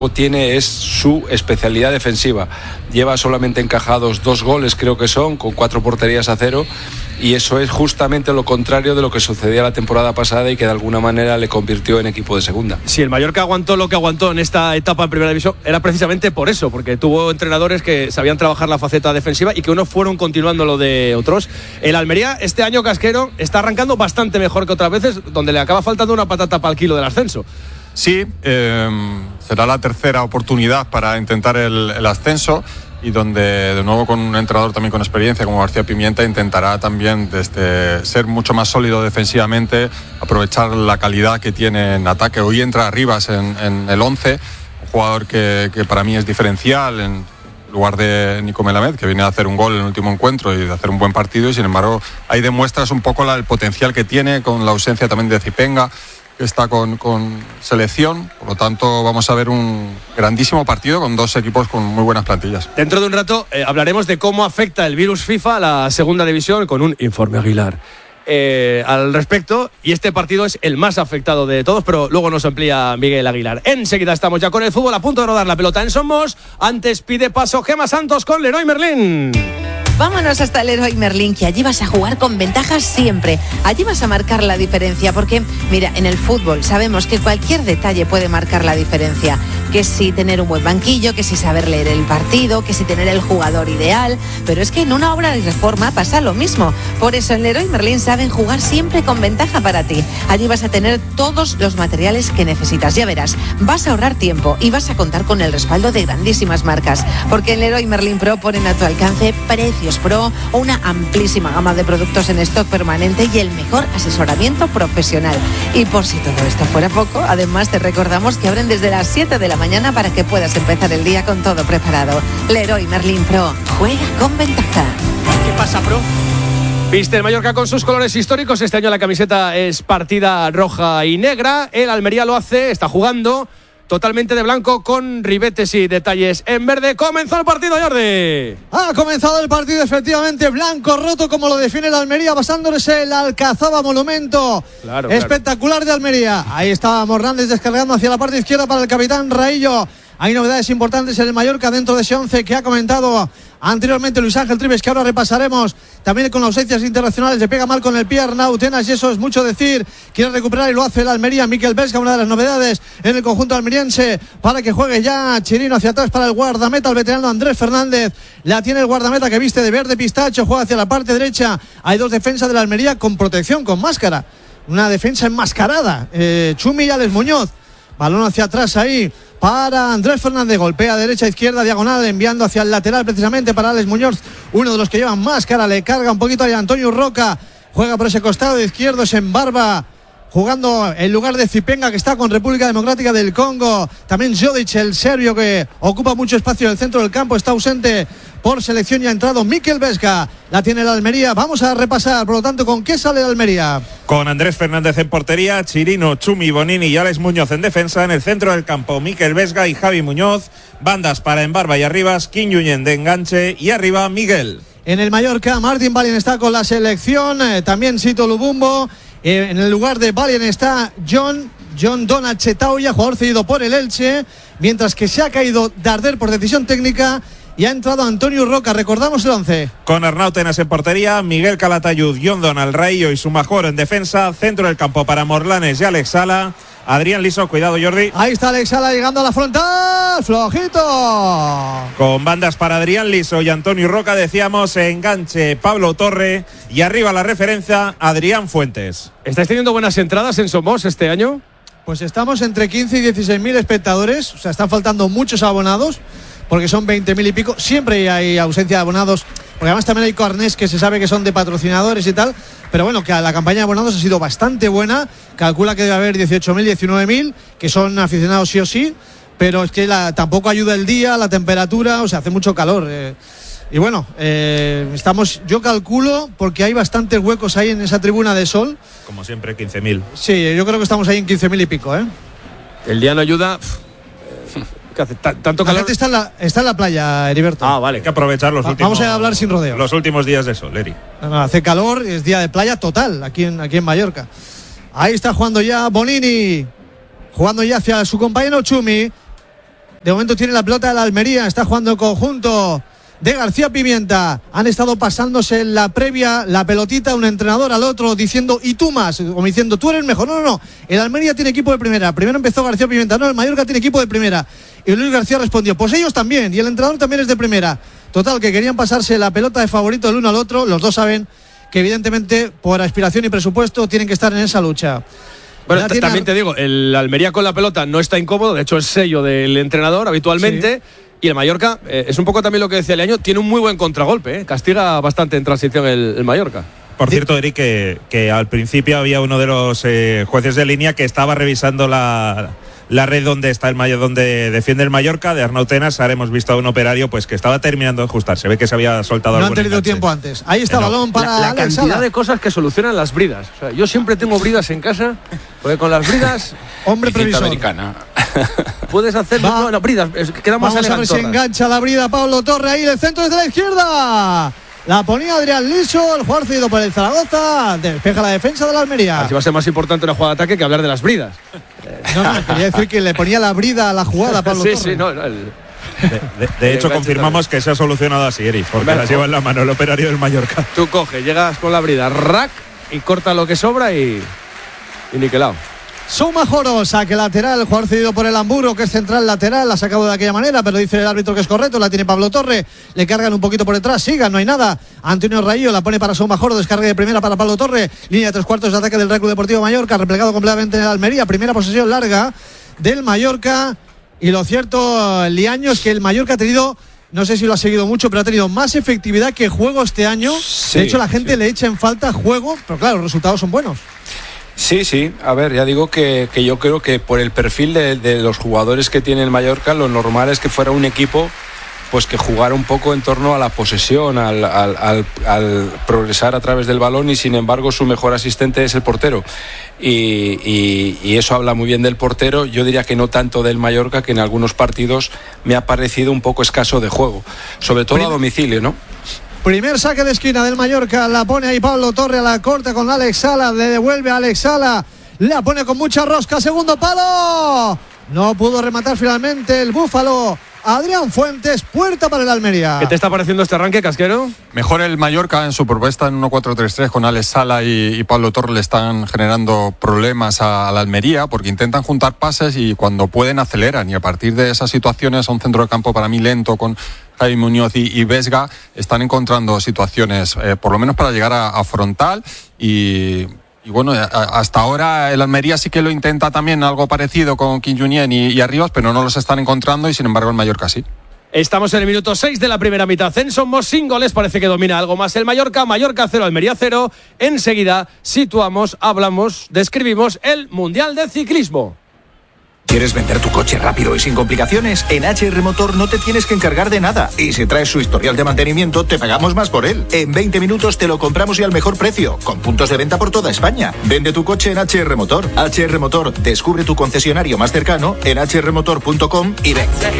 tiene es su especialidad defensiva. Lleva solamente encajados 2 goles, creo que son, con 4 porterías a 0, y eso es justamente lo contrario de lo que sucedía la temporada pasada y que de alguna manera le convirtió en equipo de segunda. Si el Mallorca aguantó lo que aguantó en esta etapa en primera división, era precisamente por eso, porque tuvo entrenadores que sabían trabajar la faceta defensiva y que unos fueron continuando lo de otros. El Almería este año, Casquero, está arrancando bastante mejor que otras veces, donde le acaba faltando una patata para el kilo del ascenso. Sí, será la tercera oportunidad para intentar el ascenso, y donde de nuevo con un entrenador también con experiencia como García Pimienta intentará también ser mucho más sólido defensivamente, aprovechar la calidad que tiene en ataque. Hoy entra Rivas en el 11, un jugador que para mí es diferencial en lugar de Nico Melamed, que viene a hacer un gol en el último encuentro y de hacer un buen partido, y sin embargo ahí demuestras un poco el potencial que tiene, con la ausencia también de Zipenga, que está con selección. Por lo tanto, vamos a ver un grandísimo partido con 2 equipos con muy buenas plantillas. Dentro de un rato hablaremos de cómo afecta el virus FIFA a la segunda división con un informe Aguilar al respecto, y este partido es el más afectado de todos, pero luego nos amplía Miguel Aguilar. Enseguida estamos ya con el fútbol, a punto de rodar la pelota en Somos. Antes pide paso Gemma Santos con Leroy Merlin. Vámonos hasta el Leroy Merlin, que allí vas a jugar con ventajas siempre. Allí vas a marcar la diferencia, porque, mira, en el fútbol sabemos que cualquier detalle puede marcar la diferencia. Que si tener un buen banquillo, que si saber leer el partido, que si tener el jugador ideal. Pero es que en una obra de reforma pasa lo mismo. Por eso en Leroy Merlin saben jugar siempre con ventaja para ti. Allí vas a tener todos los materiales que necesitas. Ya verás, vas a ahorrar tiempo y vas a contar con el respaldo de grandísimas marcas. Porque en Leroy Merlin Pro ponen a tu alcance precios Pro, una amplísima gama de productos en stock permanente y el mejor asesoramiento profesional. Y por si todo esto fuera poco, además te recordamos que abren desde las 7 de la mañana para que puedas empezar el día con todo preparado. Leroy Merlin Pro, juega con ventaja. ¿Qué pasa, Pro? Viste el Mallorca con sus colores históricos. Este año la camiseta es partida roja y negra. El Almería lo hace, está jugando totalmente de blanco con ribetes y detalles en verde. Comenzó el partido, Jordi. Ha comenzado el partido, efectivamente, blanco roto, como lo define el Almería, basándose en el Alcazaba Monumento. Claro. Espectacular de Almería. Ahí está Mornández descargando hacia la parte izquierda para el capitán Raillo. Hay novedades importantes en el Mallorca dentro de ese 11 que ha comentado anteriormente Luis Ángel Trives, que ahora repasaremos. También con ausencias internacionales, le pega mal con el pie Arnau Tenas, y eso es mucho decir. Quiere recuperar y lo hace el Almería. Mikel Vesga, una de las novedades en el conjunto almeriense, para que juegue ya Chirino hacia atrás para el guardameta, el veterano Andrés Fernández. La tiene el guardameta, que viste de verde pistacho, juega hacia la parte derecha. Hay 2 defensas de la Almería con protección, con máscara. Una defensa enmascarada. Chumi y Alex Muñoz. Balón hacia atrás ahí para Andrés Fernández, golpea derecha, izquierda, diagonal, enviando hacia el lateral precisamente para Alex Muñoz, uno de los que llevan máscara. Le carga un poquito ahí a Antonio Roca, juega por ese costado izquierdo, se embarba, jugando en lugar de Zipenga, que está con República Democrática del Congo. También Jodic, el serbio, que ocupa mucho espacio en el centro del campo, está ausente por selección, y ha entrado Mikel Vesga. La tiene la Almería. Vamos a repasar, por lo tanto, con qué sale la Almería. Con Andrés Fernández en portería, Chirino, Chumi, Bonini y Alex Muñoz en defensa. En el centro del campo, Mikel Vesga y Javi Muñoz. Bandas para Embarba y Arribas, Kim Yuyen de enganche, y arriba Miguel. En el Mallorca, Martin Balin está con la selección, también Sito Lubumbo. En el lugar de Balin está John Donat Chetauya, jugador cedido por el Elche, mientras que se ha caído Darder por decisión técnica, y ha entrado Antonio Roca. Recordamos el 11. Con Arnau Tenas en portería, Miguel Calatayud, John Donald Raillo y Sumajor en defensa. Centro del campo para Morlanes y Alex Sala. Adrián Liso, cuidado Jordi. Ahí está Alex Sala llegando a la frontal, flojito. Con bandas para Adrián Liso y Antonio Roca, decíamos, enganche Pablo Torre, y arriba la referencia Adrián Fuentes. ¿Estáis teniendo buenas entradas en Somos este año? Pues estamos entre 15 y 16.000 espectadores, o sea, están faltando muchos abonados, porque son 20.000 y pico. Siempre hay ausencia de abonados, porque además también hay carnés que se sabe que son de patrocinadores y tal. Pero bueno, que la campaña de abonados ha sido bastante buena. Calcula que debe haber 18.000, 19.000, que son aficionados sí o sí. Pero es que tampoco ayuda el día, la temperatura, o sea, hace mucho calor. Y bueno, estamos, yo calculo, porque hay bastantes huecos ahí en esa tribuna de sol. Como siempre, 15.000. Sí, yo creo que estamos ahí en 15.000 y pico, ¿eh? El día no ayuda. ¿Qué hace? ¿Tanto calor? La gente está en la playa, Heriberto. Ah, vale. Hay que aprovechar los últimos. Vamos a hablar sin rodeos. Los últimos días de sol, Eri. No, hace calor, es día de playa total aquí en Mallorca. Ahí está jugando ya Bonini, jugando ya hacia su compañero Chumi. De momento tiene la pelota de la Almería, está jugando el conjunto de García Pimienta. Han estado pasándose en la previa la pelotita un entrenador al otro diciendo y tú más, como diciendo tú eres mejor. No, el Almería tiene equipo de primera. Primero empezó García Pimienta, no, el Mallorca tiene equipo de primera. Y Luis García respondió, pues ellos también, y el entrenador también es de primera. Total, que querían pasarse la pelota de favorito el uno al otro. Los dos saben que evidentemente por aspiración y presupuesto tienen que estar en esa lucha. Bueno, también te digo, el Almería con la pelota no está incómodo, de hecho es sello del entrenador habitualmente. Sí. Y el Mallorca, es un poco también lo que decía Leaño, tiene un muy buen contragolpe, castiga bastante en transición el Mallorca. Por cierto, Eric, que al principio había uno de los jueces de línea que estaba revisando la red donde está donde defiende el Mallorca, de Arnau Tenas. Ahora hemos visto a un operario pues que estaba terminando de ajustar. Se ve que se había soltado algo. No han tenido tiempo antes. Ahí está balón para la cantidad de cosas que solucionan las bridas. O sea, yo siempre tengo bridas en casa, porque con las bridas... Hombre previsor. Americana. Puedes hacer bridas, quedamos vamos a ver si engancha la brida Pablo Torre ahí, el centro desde la izquierda. La ponía Adrián Liso, el jugador cedido por el Zaragoza, despeja la defensa de la Almería. Así va a ser más importante una jugada de ataque que hablar de las bridas. No, quería decir que le ponía la brida a la jugada Pablo Torre. Sí, no. De hecho, confirmamos que se ha solucionado así, Eric, porque la lleva en la mano el operario del Mallorca. Tú coges, llegas con la brida, rack, y corta lo que sobra y niquelado. Suma Joro, saque lateral, el jugador cedido por el Hamburgo, que es central lateral, la ha sacado de aquella manera, pero dice el árbitro que es correcto, la tiene Pablo Torre, le cargan un poquito por detrás, sigan, no hay nada. Antonio Raillo la pone para Suma Joro, descarga de primera para Pablo Torre, línea de 3/4 de ataque del Real Club Deportivo Mallorca, replegado completamente en el Almería, primera posesión larga del Mallorca. Y lo cierto, Liaño, es que el Mallorca ha tenido, no sé si lo ha seguido mucho, pero ha tenido más efectividad que juego este año. Sí, de hecho, la gente le echa en falta juego, pero claro, los resultados son buenos. Sí, a ver, ya digo que yo creo que por el perfil de los jugadores que tiene el Mallorca, lo normal es que fuera un equipo pues que jugara un poco en torno a la posesión, al progresar a través del balón, y sin embargo su mejor asistente es el portero. Y eso habla muy bien del portero. Yo diría que no tanto del Mallorca, que en algunos partidos me ha parecido un poco escaso de juego, sobre todo a domicilio, ¿no? Primer saque de esquina del Mallorca, la pone ahí Pablo Torre a la corta con Alex Sala, le devuelve a Alex Sala, la pone con mucha rosca, segundo palo, no pudo rematar finalmente el Búfalo. Adrián Fuentes, puerta para el Almería. ¿Qué te está pareciendo este arranque, Casquero? Mejor el Mallorca en su propuesta en 1-4-3-3 con Alex Sala y Pablo Torre. Le están generando problemas a la Almería porque intentan juntar pases y cuando pueden aceleran, y a partir de esas situaciones a un centro de campo para mí lento con Javi Muñoz y Vesga están encontrando situaciones por lo menos para llegar a frontal. Y bueno, hasta ahora el Almería sí que lo intenta también algo parecido con Kim Junyent y Arribas, pero no los están encontrando, y sin embargo el Mallorca sí. Estamos en el minuto 6 de la primera mitad. En Somos sin goles, parece que domina algo más el Mallorca. Mallorca 0, Almería 0. Enseguida situamos, hablamos, describimos el Mundial de Ciclismo. ¿Quieres vender tu coche rápido y sin complicaciones? En HR Motor no te tienes que encargar de nada. Y si traes su historial de mantenimiento, te pagamos más por él. En 20 minutos te lo compramos y al mejor precio, con puntos de venta por toda España. Vende tu coche en HR Motor. HR Motor, descubre tu concesionario más cercano en hrmotor.com y ven.